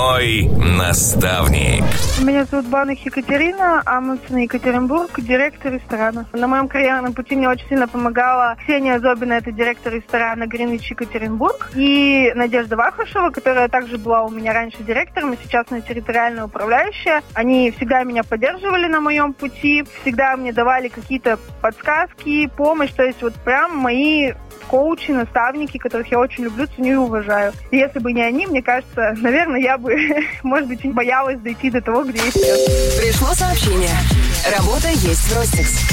Мой наставник. Меня зовут Баных Екатерина, Амундсен, Екатеринбург, директор ресторана. На моем карьерном пути мне очень сильно помогала Ксения Зобина, это директор ресторана Гринвич Екатеринбург, и Надежда Вахрушева, которая также была у меня раньше директором, и сейчас она территориальная управляющая. Они всегда меня поддерживали на моем пути, всегда мне давали какие-то подсказки, помощь, то есть вот прям мои коучи, наставники, которых я очень люблю, ценю и уважаю. И если бы не они, мне кажется, наверное, я бы, может быть, боялась дойти до того, где я сейчас. Пришло сообщение. Работа есть в Ростикс.